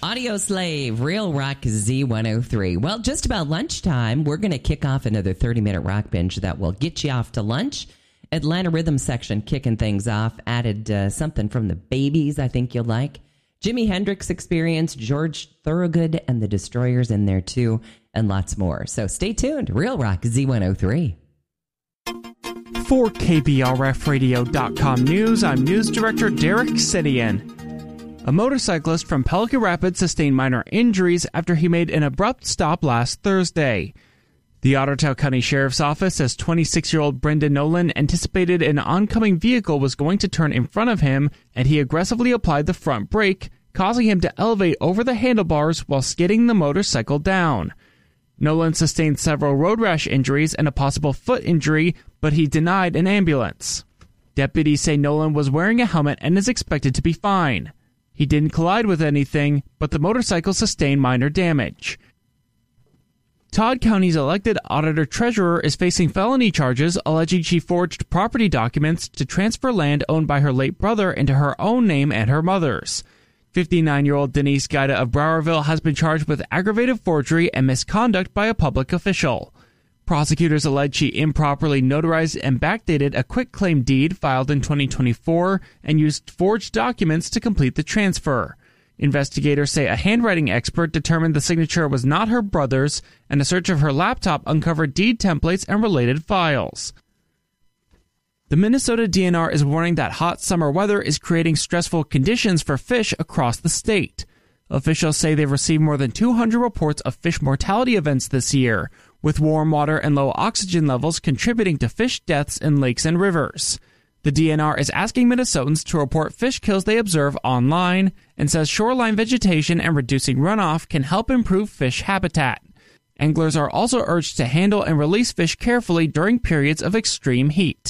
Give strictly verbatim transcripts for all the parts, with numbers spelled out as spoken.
Audio Slave, Real Rock Z one oh three. Well, just about lunchtime, we're going to kick off another thirty-minute rock binge that will get you off to lunch. Atlanta Rhythm section kicking things off. Added uh, something from the Babies I think you'll like. Jimi Hendrix Experience, George Thorogood, and the Destroyers in there too, and lots more. So stay tuned. Real Rock Z one oh three. For K B R F radio dot com News, I'm News Director Derek Sidian. A motorcyclist from Pelican Rapids sustained minor injuries after he made an abrupt stop last Thursday. The Ottertail County Sheriff's Office says twenty-six-year-old Brendan Nolan anticipated an oncoming vehicle was going to turn in front of him, and he aggressively applied the front brake, causing him to elevate over the handlebars while skidding the motorcycle down. Nolan sustained several road rash injuries and a possible foot injury, but he denied an ambulance. Deputies say Nolan was wearing a helmet and is expected to be fine. He didn't collide with anything, but the motorcycle sustained minor damage. Todd County's elected auditor-treasurer is facing felony charges alleging she forged property documents to transfer land owned by her late brother into her own name and her mother's. fifty-nine-year-old Denise Guida of Browerville has been charged with aggravated forgery and misconduct by a public official. Prosecutors allege she improperly notarized and backdated a quitclaim deed filed in twenty twenty-four and used forged documents to complete the transfer. Investigators say a handwriting expert determined the signature was not her brother's, and a search of her laptop uncovered deed templates and related files. The Minnesota D N R is warning that hot summer weather is creating stressful conditions for fish across the state. Officials say they've received more than two hundred reports of fish mortality events this year, with warm water and low oxygen levels contributing to fish deaths in lakes and rivers. The D N R is asking Minnesotans to report fish kills they observe online and says shoreline vegetation and reducing runoff can help improve fish habitat. Anglers are also urged to handle and release fish carefully during periods of extreme heat.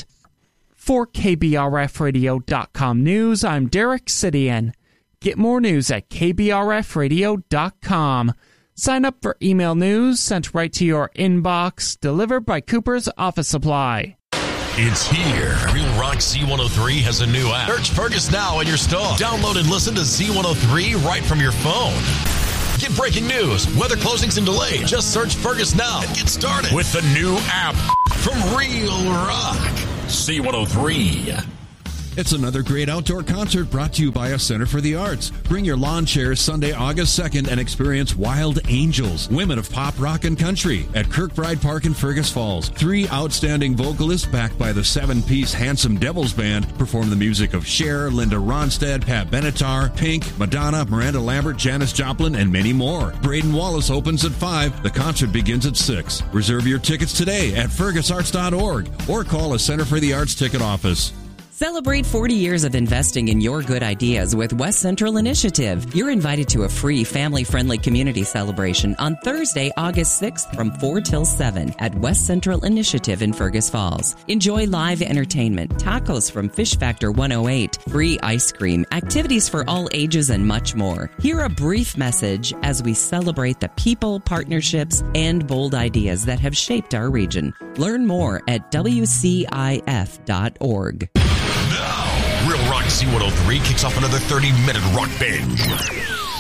For K B R F radio dot com News, I'm Derek Sidian. Get more news at K B R F radio dot com. Sign up for email news sent right to your inbox, delivered by Cooper's Office Supply. It's here. Real Rock Z one oh three has a new app. Search Fergus now in your store. Download and listen to Z one oh three right from your phone. Get breaking news, weather closings and delays. Just search Fergus now and get started with the new app from Real Rock Z one oh three. It's another great outdoor concert brought to you by a Center for the Arts. Bring your lawn chairs Sunday, August second and experience Wild Angels, women of pop, rock, and country at Kirkbride Park in Fergus Falls. Three outstanding vocalists backed by the seven-piece Handsome Devils Band perform the music of Cher, Linda Ronstadt, Pat Benatar, Pink, Madonna, Miranda Lambert, Janis Joplin, and many more. Braden Wallace opens at five. The concert begins at six. Reserve your tickets today at fergus arts dot org or call a Center for the Arts ticket office. Celebrate forty years of investing in your good ideas with West Central Initiative. You're invited to a free family-friendly community celebration on Thursday, August sixth from four till seven at West Central Initiative in Fergus Falls. Enjoy live entertainment, tacos from Fish Factor one oh eight, free ice cream, activities for all ages, and much more. Hear a brief message as we celebrate the people, partnerships, and bold ideas that have shaped our region. Learn more at W C I F dot org. Now, Real Rock Z one oh three kicks off another thirty-minute rock binge.